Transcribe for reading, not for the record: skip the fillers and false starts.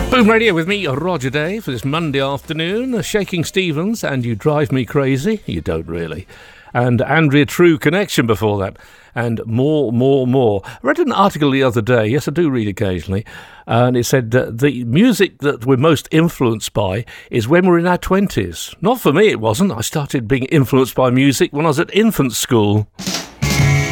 Boom Radio with me, Roger Day, for this Monday afternoon. Shaking Stevens and You Drive Me Crazy. You don't really. And Andrea True Connection before that. And more. I read an article the other day, yes I do read occasionally, and it said the music that we're most influenced by is when we're in our 20s. Not for me it wasn't. I started being influenced by music when I was at infant school.